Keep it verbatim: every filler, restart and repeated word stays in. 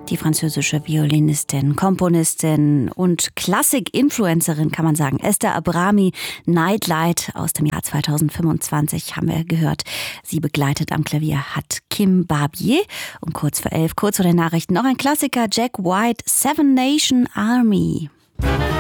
Die französische Violinistin, Komponistin und Klassik-Influencerin, kann man sagen, Esther Abrami, Nightlight aus dem Jahr zweitausendfünfundzwanzig haben wir gehört. Sie begleitet am Klavier hat Kim Barbier. Um kurz vor elf, kurz vor den Nachrichten, noch ein Klassiker, Jack White, Seven Nation Army.